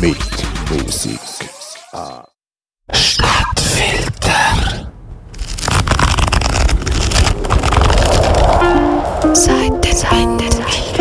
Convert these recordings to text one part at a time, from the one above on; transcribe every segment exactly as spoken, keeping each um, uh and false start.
mit Musik. Ah. Stadtfilter. Seitenwinde.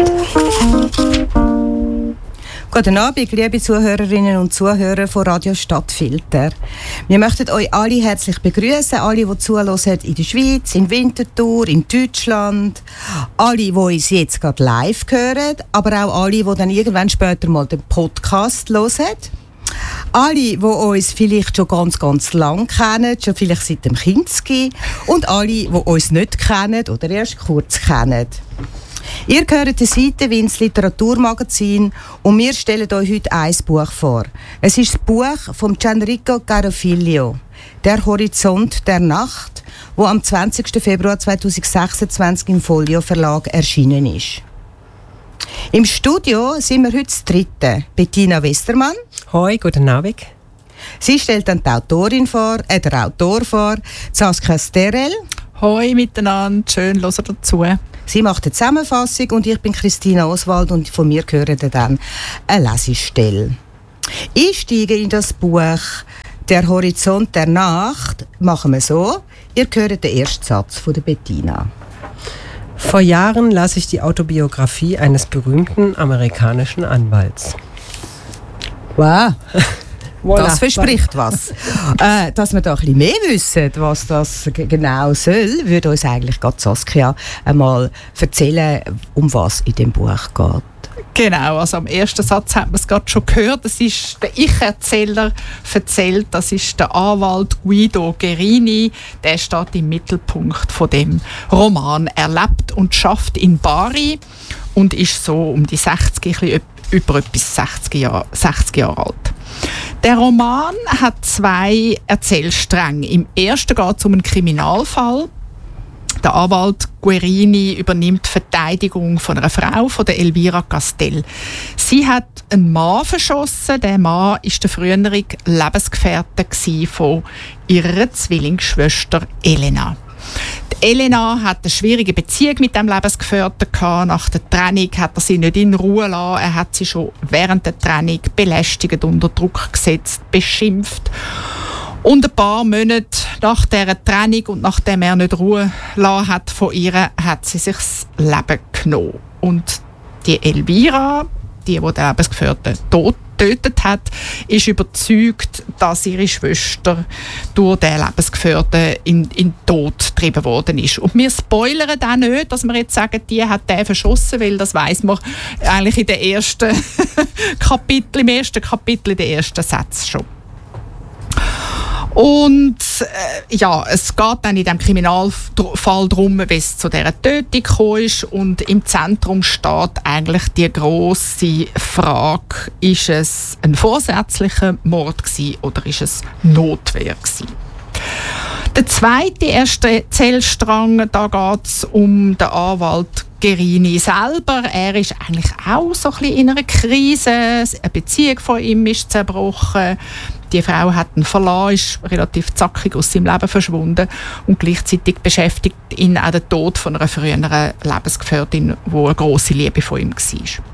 Guten Abend, liebe Zuhörerinnen und Zuhörer von Radio Stadtfilter. Wir möchten euch alle herzlich begrüßen, alle, die zuhören in der Schweiz, in Winterthur, in Deutschland, alle, die uns jetzt gerade live hören, aber auch alle, die dann irgendwann später mal den Podcast hören. Alle, die uns vielleicht schon ganz, ganz lang kennen, schon vielleicht seit dem Kinski, und alle, die uns nicht kennen oder erst kurz kennen. Ihr hört die Seitenwinde Literaturmagazin und wir stellen euch heute ein Buch vor. Es ist das Buch von Gianrico Carofiglio, «Der Horizont der Nacht», das am zwanzigsten Februar zweitausendsechsundzwanzig im Folio Verlag erschienen ist. Im Studio sind wir heute das dritte. Bettina Westermann. Hoi, guten Abend. Sie stellt dann die Autorin vor, äh, der Autor vor, Saskia Sterel. Hoi miteinander, schön hören dazu. Sie macht eine Zusammenfassung und ich bin Christina Oswald und von mir hören dann eine Lesestelle. Einsteigen in das Buch «Der Horizont der Nacht» machen wir so. Ihr hört den ersten Satz von der Bettina. Vor Jahren las ich die Autobiografie eines berühmten amerikanischen Anwalts. Wow, das verspricht was. äh, dass wir da ein bisschen mehr wissen, was das g- genau soll, würde uns eigentlich gerade Saskia einmal erzählen, um was in dem Buch geht. Genau, also am ersten Satz hat man es gerade schon gehört. Das ist der Ich-Erzähler erzählt, das ist der Anwalt Guido Guerini. Der steht im Mittelpunkt von dem Roman. Er lebt und schafft in Bari und ist so um die sechzig, ein bisschen über etwas sechzig Jahre, sechzig Jahre alt. Der Roman hat zwei Erzählstränge. Im ersten geht es um einen Kriminalfall. Der Anwalt Guerini übernimmt die Verteidigung von einer Frau, von der Elvira Castell. Sie hat einen Mann verschossen. Der Mann war der frühere Lebensgefährte von ihrer Zwillingsschwester Elena. Die Elena hat eine schwierige Beziehung mit dem Lebensgefährten gehabt. Nach der Trennung hat er sie nicht in Ruhe gelassen. Er hat sie schon während der Trennung belästigt, unter Druck gesetzt, beschimpft. Und ein paar Monate nach dieser Trennung und nachdem er nicht Ruhe gelassen hat von ihr, hat sie sich das Leben genommen. Und die Elvira, die, die den Lebensgefährten tot getötet hat, ist überzeugt, dass ihre Schwester durch den Lebensgefährten in, in den Tod getrieben worden ist. Und wir spoilern auch nicht, dass wir jetzt sagen, die hat den verschossen, weil das weiss man eigentlich in den ersten Kapitel, im ersten Kapitel, in den ersten Sätzen schon. Und äh, ja, es geht dann in diesem Kriminalfall darum, wie es zu dieser Tötung gekommen ist. Und im Zentrum steht eigentlich die grosse Frage, ist es ein vorsätzlicher Mord gewesen oder ist es Notwehr gewesen? Der zweite erste Erzählstrang, da geht es um den Anwalt Guerini selber. Er ist eigentlich auch so ein bisschen in einer Krise. Eine Beziehung von ihm ist zerbrochen. Die Frau hat ihn verlassen, ist relativ zackig aus seinem Leben verschwunden. Und gleichzeitig beschäftigt ihn auch der Tod von einer früheren Lebensgefährtin, die eine grosse Liebe von ihm war.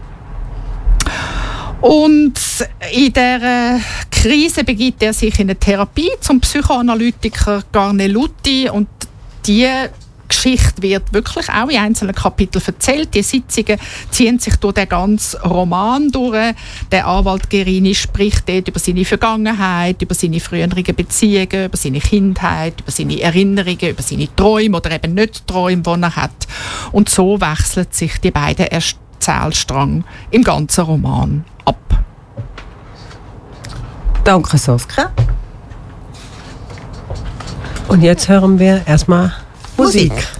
Und in dieser Krise begibt er sich in eine Therapie zum Psychoanalytiker Garneluti. Und die Geschichte wird wirklich auch in einzelnen Kapiteln erzählt. Die Sitzungen ziehen sich durch den ganzen Roman durch. Der Anwalt Guerini spricht dort über seine Vergangenheit, über seine früheren Beziehungen, über seine Kindheit, über seine Erinnerungen, über seine Träume oder eben nicht Träume, die er hat. Und so wechseln sich die beiden Erzählstränge im ganzen Roman ab. Danke, Saskia. Und jetzt hören wir erstmal Musik. Musik.